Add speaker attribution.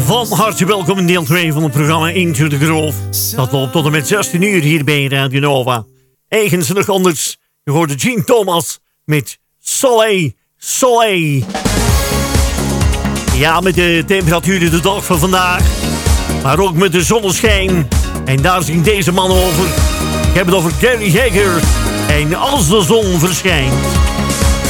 Speaker 1: Van harte welkom in deel 2 van het programma Into the Groove. Dat loopt tot en met 16 uur hier bij Radio Nova. Eigens nog anders. Je hoorde Gene Thomas met Soleil, Soleil. Ja, met de temperaturen de dag van vandaag. Maar ook met de zonneschijn. En daar zingt deze man over. Ik heb het over Gary Hager. En als de zon verschijnt.